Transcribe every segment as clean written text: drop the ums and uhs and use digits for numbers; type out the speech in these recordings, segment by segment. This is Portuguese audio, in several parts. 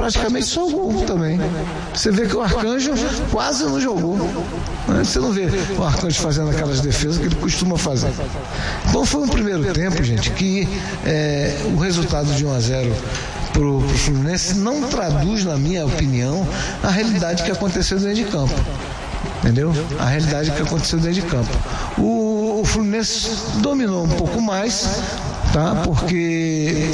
praticamente só o gol também. Você vê que o Arcanjo quase não jogou, né? Você não vê o Arcanjo fazendo aquelas defesas que ele costuma fazer. Então foi um primeiro tempo, gente, que o resultado de 1-0 pro Fluminense não traduz, na minha opinião, a realidade que aconteceu dentro de campo. Entendeu? A realidade que aconteceu dentro de campo. O Fluminense dominou um pouco mais, tá? Porque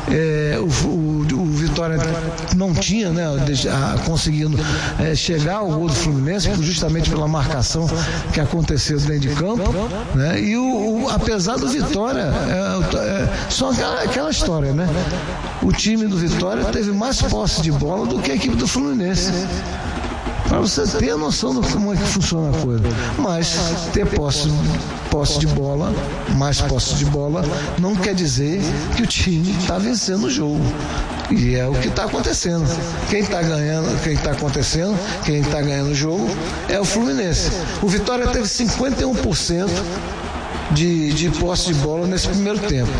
o Vitória não tinha, né, conseguindo chegar ao gol do Fluminense, justamente pela marcação que aconteceu dentro de campo, né? E apesar do Vitória, só aquela história, né? O time do Vitória teve mais posse de bola do que a equipe do Fluminense. Para você ter a noção de como é que funciona a coisa. Mas ter posse de bola, mais posse de bola, não quer dizer que o time está vencendo o jogo. E é o que está acontecendo. Quem está ganhando o jogo é o Fluminense. O Vitória teve 51% de posse de bola nesse primeiro tempo.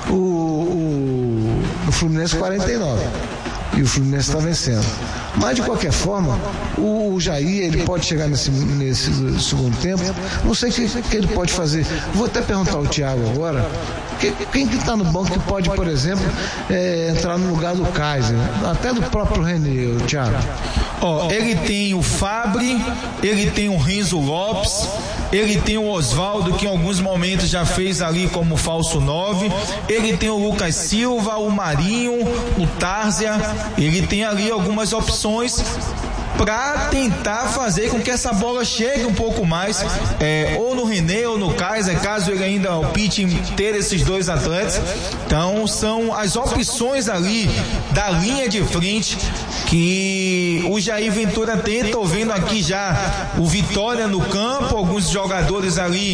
O Fluminense 49%. E o Fluminense está vencendo. Mas de qualquer forma, o Jair, ele pode chegar nesse segundo tempo. Não sei o que ele pode fazer. Vou até perguntar ao Thiago agora. Quem que está no banco que pode, por exemplo, entrar no lugar do Kaiser, até do próprio René, o Thiago? Ele tem o Fabri, ele tem o Renzo Lopes, ele tem o Osvaldo, que em alguns momentos já fez ali como falso 9, ele tem o Lucas Silva, o Marinho, o Tárzia, ele tem ali algumas opções para tentar fazer com que essa bola chegue um pouco mais, ou no René ou no Kaiser, caso ele ainda opte em ter esses dois atletas. Então são as opções ali da linha de frente que o Jair Ventura tem. Tô vendo aqui já o Vitória no campo, alguns jogadores ali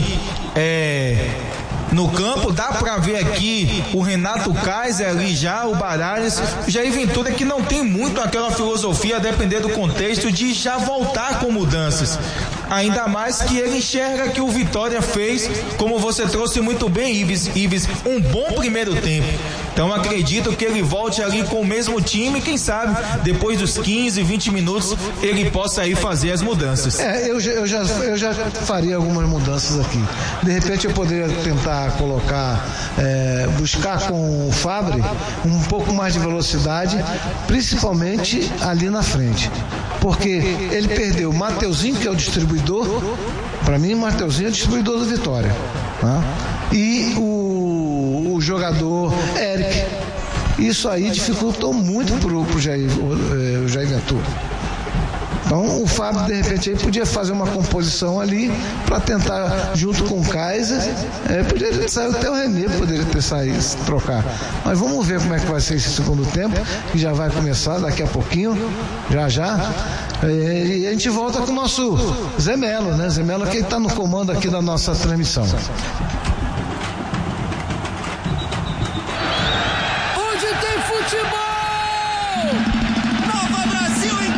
no campo, dá pra ver aqui o Renato Kaiser ali já, o Baralhas, o Jair Ventura, que não tem muito aquela filosofia, a depender do contexto, de já voltar com mudanças. Ainda mais que ele enxerga que o Vitória fez, como você trouxe muito bem, Ives, um bom primeiro tempo. Então acredito que ele volte ali com o mesmo time, quem sabe depois dos 15, 20 minutos ele possa ir fazer as mudanças. Eu já faria algumas mudanças aqui. De repente eu poderia tentar colocar, buscar com o Fabri um pouco mais de velocidade, principalmente ali na frente. Porque ele perdeu o Mateuzinho, que é o distribuidor. Para mim, o Mateuzinho é o distribuidor do Vitória, tá? E o jogador Eric. Isso aí dificultou muito pro Jair Ventura. Então o Fábio, de repente, aí podia fazer uma composição ali para tentar, junto com o Kaiser, poderia sair até o René, poderia ter saído, trocar. Mas vamos ver como é que vai ser esse segundo tempo, que já vai começar daqui a pouquinho, já. E a gente volta com o nosso Zé Melo, né? Zé Melo que está no comando aqui da nossa transmissão.